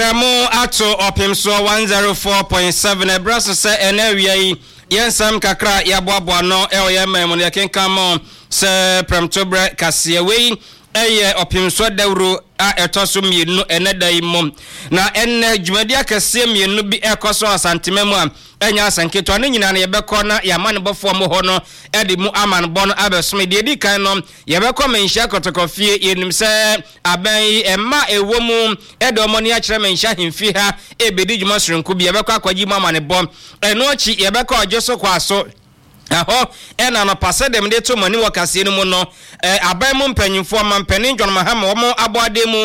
Bramo ato opimso 104.7 Brasso se enewia yensam kakra yaboabo no eyemem ne kenkamo se premtobre kasiewe eye opimso dawro a etoso mienu enedai mom na enne dwumadi akasie mienu bi ekoso asantememu a enya asanketo ne nyina na yebekọ na yamane bofo mo ho no edi mu aman bon abesome de edi kan no yebekọ menhia kotokofie yenim se aban emma ewomu edo moni akire menhia hemfi ha ebedi dwuma soronko bi yebekọ akwaji mu amane bon eno chi yebekọ ojeso kwaso aho ena no pase dem de to mani wakase no mu no aban mu mpanyimfo mampanin John Mahama wo mo aboade mu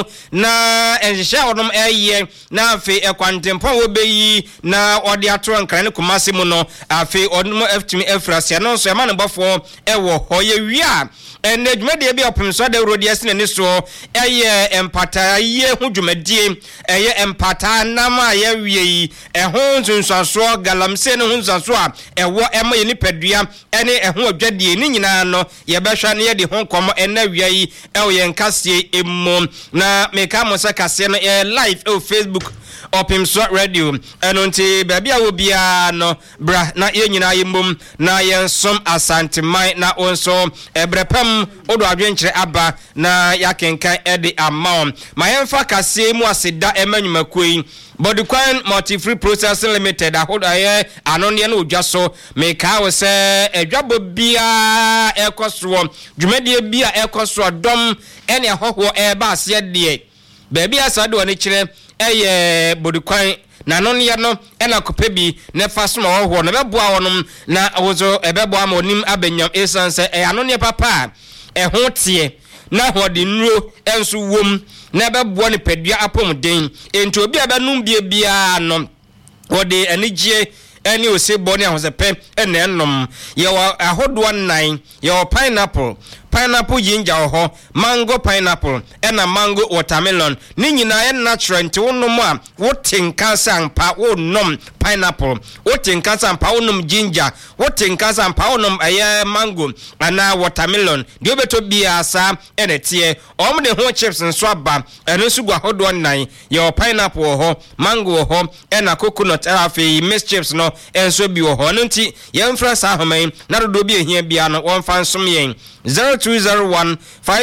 na enhyehyɛ wodom eye na afi ekwantempo wo beyi na ode atoro nkran ne kumase mu no afi odom aftimi afrase no so ema ne bofo ewo hoye wia ene dwumade bi opemso de rodi asine ne so eye empata ye hu dwumadie eye empata nama ye wie ehun sunsanso galamse ne hu sunsanso a ewo ema ye nipadua ene ehun odwadie ni nyina no ye behwa ne ye de ho komo ena wiai ewo ye nkase emu na meka mo se kase no live o Facebook opimso radio enonti baabi a wo bia no bra na ye nyina ye mom na ye nsom asanteman na onso ebrepam odo adwenkyere aba na yakenkan ede amount ma yemfa kase mu aseda emanyumakoi Bodukwan Multi Free Processing Limited ahodo aye anonye na odwaso meka wo se edwabo bia ekoso dwumade bia ekoso dom ene hoho eba ase de baabi asade woni kire eye Bodukwan na nonye no ena kopebi ne fasoma hoho na beboa wonom na wozo ebeboa ma onim abenyam esanse anonye papa ho tie na hodi nro enso wom na beboa ne padua apomden enti obi abanum bia no hodi anigye eni osebo ne ahosepe ena enom ye wa ahodo nan ye wa pineapple ginger ho mango pineapple ena mango watermelon ni nyina natural nti wonom a wotenka sampa wonom pineapple wotenka sampa wonom ginger wotenka sampa wonom mango ana watermelon de obeto bia sa ena tie omde ho chips nso aba eno su gwa hodo nan ye pineapple ho mango ho ena coconut afi mixed chips no enso bi ho no nti ye mfra sa homan na do bi ehia bia no won fa nsom yen 0201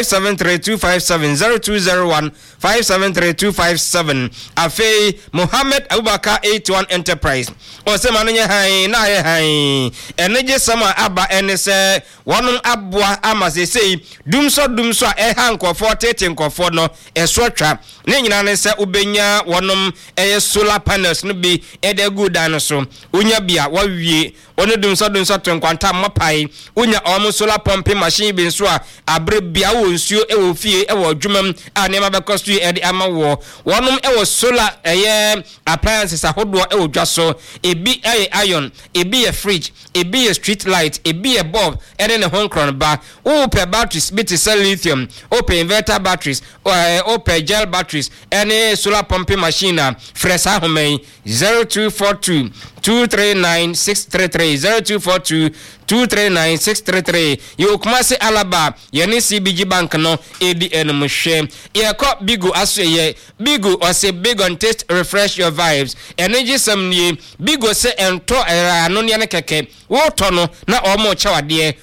573 257 Afe Mohammed Abubakar 81 Enterprise Osema no hai na ye hai eneje sama aba enese wonum aboa amasesei dumso a hankofo tete nkofo no esotwa ne nyina ne se ubenya wonum solar panels no bi ede gudan so unya bia wawie one dumso tenkwanta mapai unya omo solar pumping machine bi nso a abre bia wo nsuo ewo fie ewo adwumam a ne ma bekosto ede ama wo wonum ewo solar appliances ahodo ewo dwaso ebi iron ebi fridge ebi street light ebi bulb ede ne honkron ba wo pe batteries bit lithium open inverter batteries open gel batteries any solar pumping machine fresa homei 0242 239 633 you kumase alaba yeni CBG bank no ADN mhwe ye ko bigo asoye bigo or say big on taste refresh your vibes energy samnie bigo say ento ano ne keke wo tono na omo chawade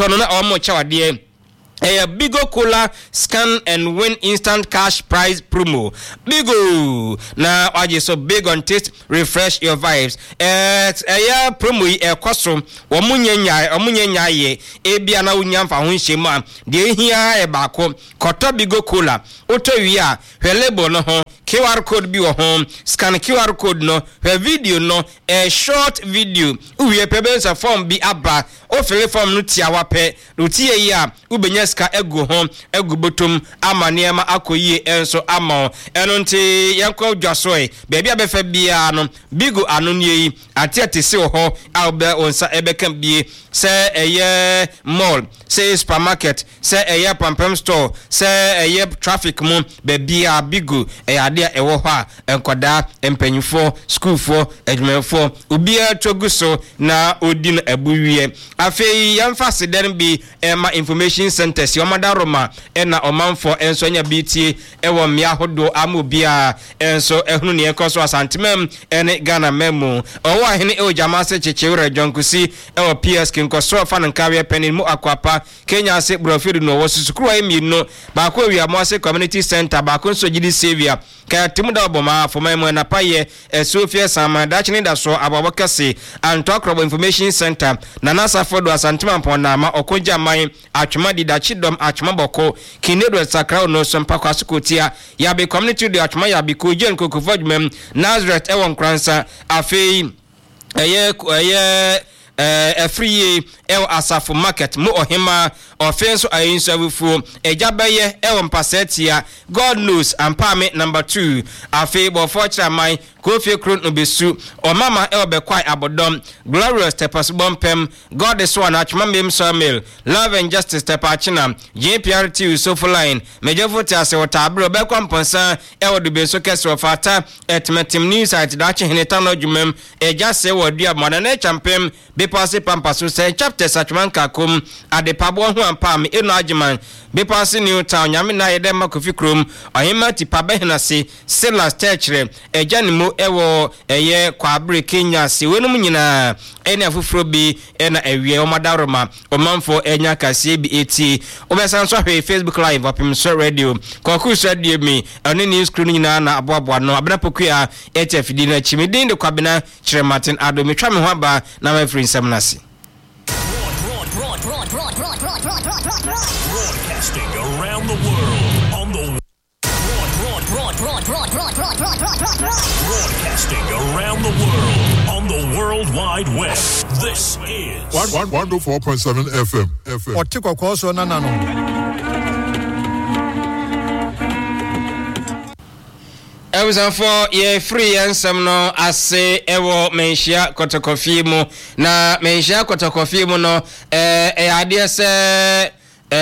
Bigo Cola scan and win instant cash prize promo. Bigo na waje so big on taste refresh your vibes. Promo koso omunyanya ye ebia na unyamfa ho nhema de hia baako koto Bigo Cola oto wia hwelebo no ho QR code bi wo ho scan QR code no hwe video no short video uwie pebensa form bi aba o fill form no tia wape no tie yi a ubenya ska egu ho egu botom amaniema akoyie enso ama eno nti yanko dwasoe bebi abefa bia no Bigo anonye atiate se ho albe onsa ebekam bie se eye mall se supermarket se eye pampam store se eye traffic mu bebi a Bigo ade yadia ewo ha enkoda empanyifo schoolfo adwumefo ubia toguso na odin abuwie afei yamfa seden bi ema information centers yomada roma na omanfo enso nya BT ewo mmia hodo amobia enso ehunu ne ekoso asantemam ene Ghana memo owo ahene e ojamase chechewre jonkusi ewo PS kinkoso fa nkawe penin mu akwapa Kenya ase brofiru no wo susukuru emi no ba ko wi amase community center ba ko nso gidi savia ka timuda oboma foma mu na paye Sofia Samada chini da so ababakase antokrobo information center na nasa fodo asantemam pona ma okoja man atwema didachidom atwema boko kinedo sakra no sompa kwasukotia ya be community de atwema ya be ko jen kokofodmem Nazareth ewon kransa afei free el asafo market mu ohima offense ayinsawifu ejabaye el mpasetia God knows ampame number 2 afei bo fortune mai Kofi Kron obesu o mama el bekwai abodom glorious tepas bompem God is one atma mem Samuel love and justice tepachina JPRT sofu line mejefoti ase wotabro bekwa mponsa el dubeso keso fata etmetim news at dachi heneta no dwumem ejase wodua modane champem bepase pampaso se chapters atwanka kom adepabo ho ampam eno agyeman bepase new town nyame na yede makofi krom ohima tipabe henase Silas Techre ejanimo ewo eye kwabre Kenya si wenum nyina ene afufuro bi ena ewie omadaroma omanfo enya kase bi eti obesan so hwe Facebook live opimso radio kokus radio mi ene news screen nyina na aboabo no abena pokua HFD na chimidin de kwabena Chire Martin Ado metwa me ho aba na ma free nsem nasi broadcasting around the world on the broadcasting around the world on the World Wide Web. This is 104.7 FM. Otiko koso nanano. For ye free ensem no ase ewo menhia kotokofi mu na menhia kotokofi mu no ade se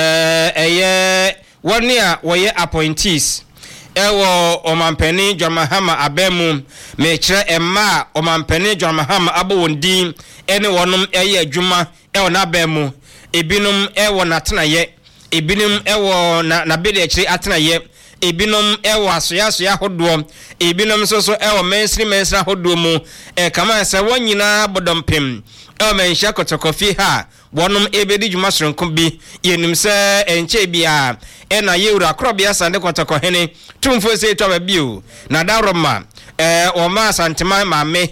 eye woni a woye appointees ewo omampani John Mahama abemu mekire emma omampani John Mahama abowondin ene wonum eye adwuma ewo na abemu ebinom ewo natenaye ebinom ewo na bede akire atenaye ebinom ewo asoya hodo ebinom so ewo mensri hodo mu kama se wonyina bodompem ewo menhia kotokofi ha wonum ebedi dwuma soronko bi yenim se enche bia ena yewura krobia sande kotokohene tumfo se to ba bio na daroma o ma santema mame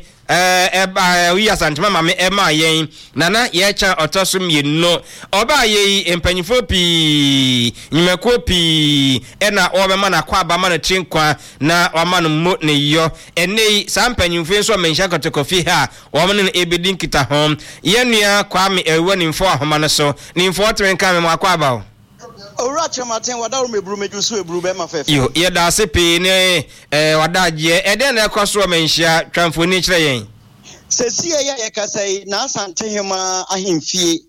wi asantema mame ema yen nana ye cha otoso mienno oba ye empanyifo pi nyimeko pi ena obema na kwa ba ma na chinkwa na wama no mo ne yo enei sampanyifo so menhia kotokofi ha woma ne ebedin kita ho yenua kwa me ewo nimfo ahoma no so nimfo trenka me akwa ba Ora Chamaten wada mebru mejusu ebru be mafefe yo ye da sepe ne wada je ede na ekoso menhia twamfoni kire yen sesi ye kasai na asante hema ahemfie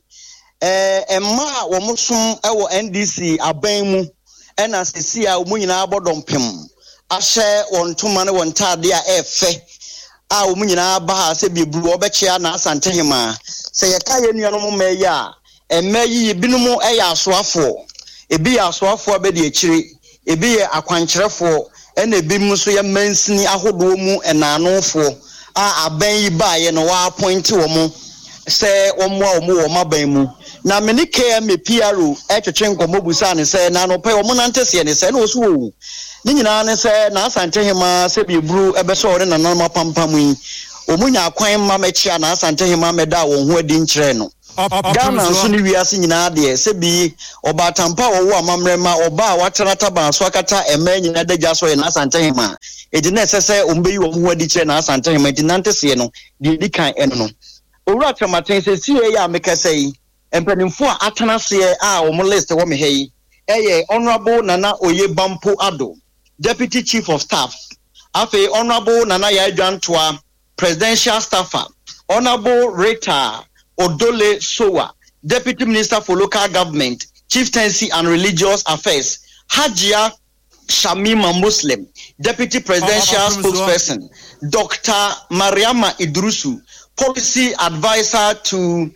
emma wo musum ewo NDC aban mu ena sesi a wo nyina abodompem ahye wontuma ne wontade a efe a wo nyina ba ha se bibru obechia na asante hema se ye ka ye nuanom meyi a emmeyi binumu eya asoafo ebi ya asoafo abedi akire ebi ye akwankyerefo ena ebi mu so ye mansini ahodo mu enanofo a aban yi ba ye no wa appoint wo mu se omo wo maban mu na meni KM PRO etwetwe nkomobusa ne se na no pe wo nantese ne se na osu wo ni nyina ne se na asante hema se bibru ebeso ore na normal pampam yi omunya akwan ma mechia na asante hema meda wo ho adi nkyere no Ghana nso ni wiase nyina de se bi oba tampa wo amamrema oba watenata ba so akata ema nyina dagya so ye na asante hema edi na sese ombeyi wo ho adi kyere na asante hema edi nantese no di kan eno no owura Chamaten se sie ya mekasai empanimfo a atanase a wo list wo me hei eye honorable Nana Oyebampo Ado deputy chief of staff afi honorable Nana Yadwantoa presidential staffer honorable Rita Odole Sowa deputy minister for local government chieftaincy and religious affairs Hajia Shamima Muslim Deputy Presidential Spokesperson, Dr. Mariama Idrusu, Policy Advisor to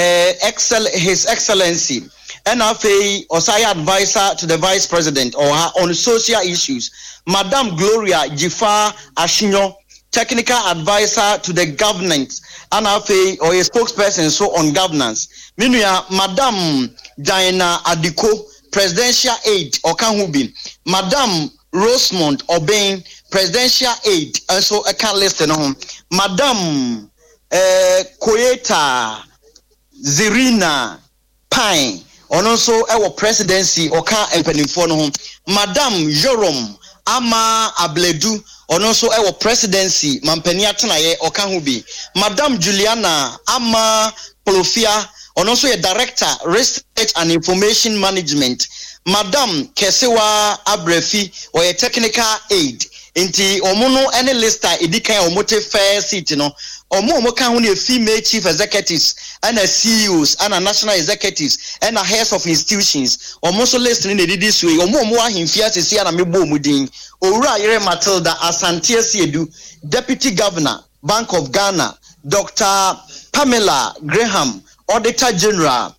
His Excellency, NFA Osaya Advisor to the Vice President or on social issues, Madam Gloria Jifar Ashinyo, Technical Advisor to the Government, NFA or a spokesperson so on governance. Meanwhile, Madam Diana Adiko, Presidential Aide or Kanhubin, Madam Rosemont Obain, Presidential Aide, also a can listen on Madam Koyeta Zirina Pine, and also our presidency or car opening for home, Madam Jerome Ama Abledu, and also our presidency, Mampeniatanaye or Kanhubi, Madam Juliana Ama Polofia, and also a director, research and information management, Madam Kesewa Abrefi, or a technical aide. Inti omono any lister edika omote fair seat no omo ka ho ne female chief executives and CEOs and national executives and heads of institutions omo so list ni didi suwe omo ahemfia sesi na mebo omudin owura yere Matilda Asante Asiedu, Deputy Governor Bank of Ghana, Dr. Pamela Graham, Auditor General,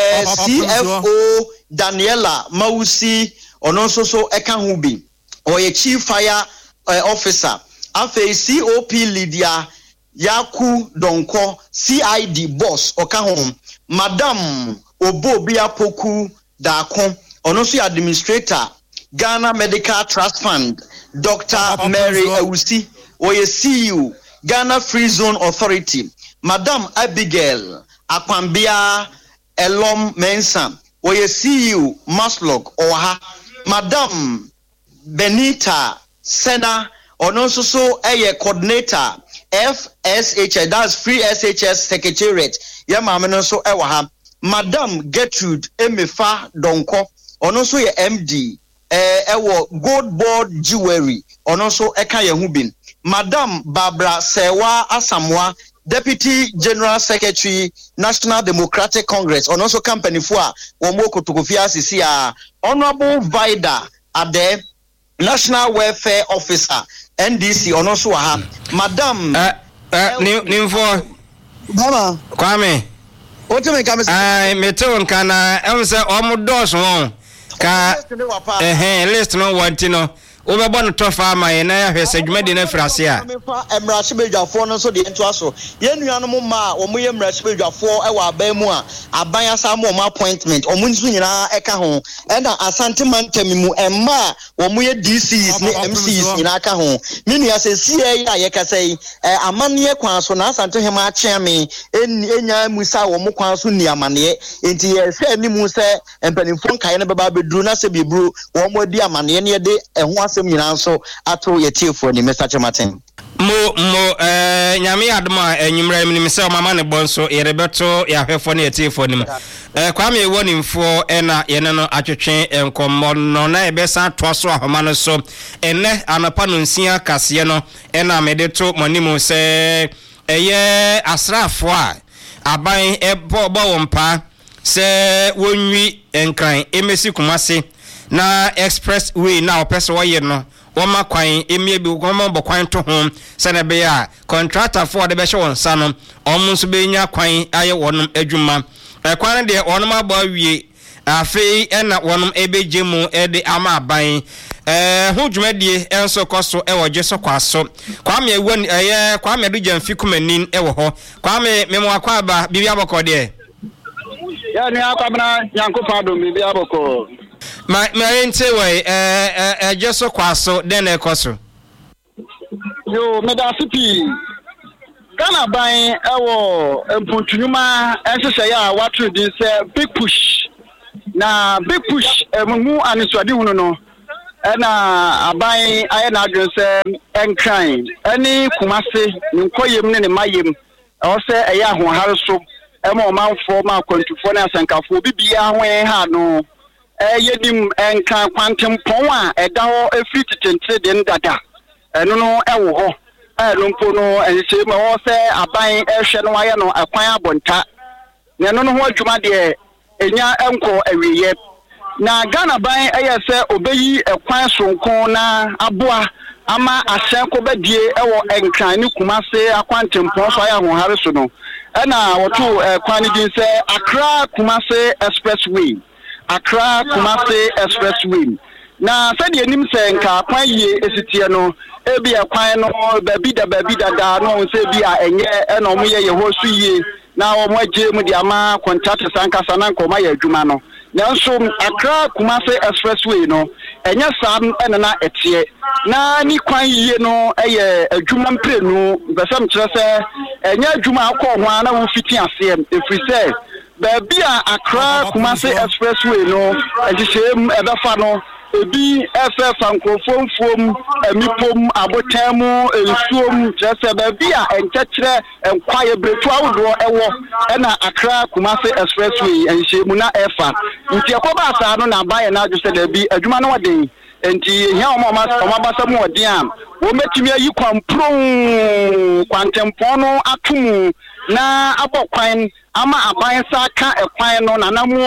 CFO Daniela Mausi onoso so Ekanhubi or a Chief Fire Officer, Afe COP Lydia Yaku Donko, CID Boss Okahom, Madam Obobia Poku Dakon, Onosi Administrator, Ghana Medical Trust Fund, Dr. Mary Awusi, Oye CU, Ghana Free Zone Authority, Madam Abigail Akwambia Elom Mensa, Oye CU Maslog Oha, Madam Benita Sena, or also so a coordinator FSH, that's Free SHS Secretariat. Yamameno so ewaha. Madam Gertrude Emefa Donko, or also a MD, Gold Board Jewelry, or also Eka Yehubin. Madam Barbara Sewa Asamoah, Deputy General Secretary, National Democratic Congress, or also company for Womoko Tukufia Sisia, Honorable Vida Ade, National Welfare Officer, NDC, or also Madam Nimfo Mama Kwame. What do you make? I meton kana say omodos won ka list no want no Obebo no tofa ma ye na hwese dwumadi na frase a emrashibedwafo no so de entoaso ye nuanom ma wo moye emrashibedwafo e wa aban mu a aban asamo mo appointment omo nsu nyina eka ho e na asante mantami mu emma wo moye DCs ne MCs nyina aka ho minu ya se sie ya ye kasai amane kwan so na asante hema acheame enya musa wo mo kwan so ni amane enti ye se animu se empanimfo nkae ne baba beduru na se bibru wo mo di amane ne de ehwo so ato yetifo ni Mr. Chamatin mo nyame adoma enyimra mi se mama ne bonso yerebeto ya hwefo ne yetifo ni kwame ewoni mfo na yene no atwetwe enkommo no na ebesa toaso ahoma no so enne anapa no nsia kase no na medeto monimu se eye asrafo a aban ebo wompa se wonwi enkran emesi kumase na expressway na opeso wo ye no wo makwan emie bi wo bokwan to ho se na be ya contractor for de be hye won sa no omo nso be nya kwan aye wonum adwuma kwan de wonum aba wie afei na wonum ebeje mu de ama aban ho dwumadie enso koso e wo gyeso kwaso kwame ewon kwame do jamfi kumanin e wo ho kwame memo akwa aba bibi abokode ya ni akwabna yankofa do bibi aboko my way just so kwaso den ekoso yo medasipi Ghana ban ewo empuntunuma ensese ya watu din se big push mu aniswadi hunu no na aban aye na adwen se enkran ani kumase nkoyem ne mayem o se eya ahohare so ema o manfo ma kwantufo na asankafo bibia ho ha no yedim enkan kwantem pon a eda ho efiri titente den dada eno no ewo ho lumpo no ense ma ho se aban ehwe no aye no akwan abonta ne no ho adwuma de enya enko awiye na Ghana ban eye se obeyi ekwan sonko na aboa ama ahyɛn kɔbɛdie ɛwɔ Nkran ne Kumase akwantempɔn so ayɛ ahohare so no ɛna wɔto kwan ne din sɛ Accra Kumase Expressway na sɛdeɛ nim sɛ nka kwan yie esitie no ebi kwan no baabi da no sɛ bi a ɛnyɛ ɛna ɔmo yɛ yɛhɔ so yie na ɔmo agye mu de ama contractor sankasa na nkɔma yɛ adwuma no nanso Accra Kumase Expressway no ɛnyɛ saa ɛna na ɛteɛ na ni kwan yie no ɛyɛ adwuma mprenu bɛsɛm kyerɛ sɛ ɛnyɛ adwuma akɔ ho na wo fiti aseɛ efiri sɛ baabi a Accra Kumase Expressway no ɛhyehyɛm ɛbɛfa no ebi ɛfɛ fankrofomfom emipom abotan mu ensuom kyerɛ sɛ baabi a ɛnkyɛkyerɛ nkwaye bretu ahodoɔ ɛwɔ ɛna Accra Kumase Expressway ɛhyehyɛm na ɛfa nti ɛkɔba asa no na abayɛ na adwo sɛ daabi adwuma no wɔden enti ehia ɔmo abasa mu wɔden a wɔmɛtumi ayi kwampron kwantempɔn no atom na abɔ kwan ama aban sa ka ɛkwan no na namu